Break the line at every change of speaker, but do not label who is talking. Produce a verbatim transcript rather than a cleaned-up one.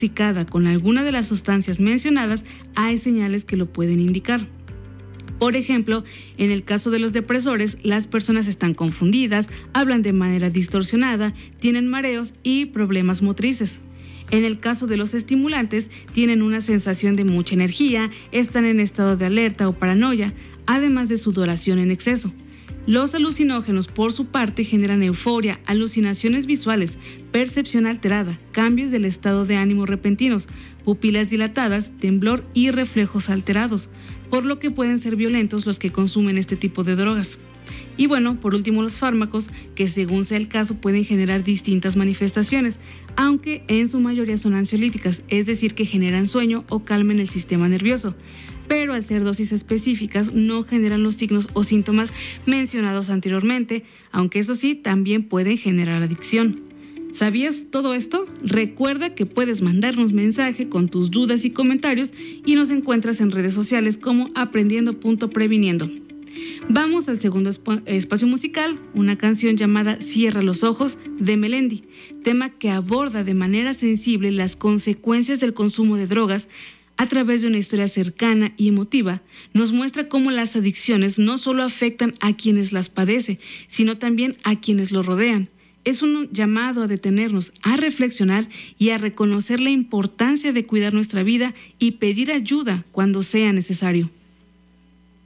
intoxicada con alguna de las sustancias mencionadas, hay señales que lo pueden indicar. Por ejemplo, en el caso de los depresores, las personas están confundidas, hablan de manera distorsionada, tienen mareos y problemas motrices. En el caso de los estimulantes, tienen una sensación de mucha energía, están en estado de alerta o paranoia, además de sudoración en exceso. Los alucinógenos, por su parte, generan euforia, alucinaciones visuales, percepción alterada, cambios del estado de ánimo repentinos, pupilas dilatadas, temblor y reflejos alterados, por lo que pueden ser violentos los que consumen este tipo de drogas. Y bueno, por último, los fármacos, que según sea el caso pueden generar distintas manifestaciones, aunque en su mayoría son ansiolíticas, es decir, que generan sueño o calma en el sistema nervioso, pero al ser dosis específicas no generan los signos o síntomas mencionados anteriormente, aunque eso sí, también pueden generar adicción. ¿Sabías todo esto? Recuerda que puedes mandarnos mensaje con tus dudas y comentarios y nos encuentras en redes sociales como aprendiendo punto previniendo. Vamos al segundo esp- espacio musical, una canción llamada Cierra los ojos de Melendi, tema que aborda de manera sensible las consecuencias del consumo de drogas. A través de una historia cercana y emotiva, nos muestra cómo las adicciones no solo afectan a quienes las padecen, sino también a quienes lo rodean. Es un llamado a detenernos, a reflexionar y a reconocer la importancia de cuidar nuestra vida y pedir ayuda cuando sea necesario.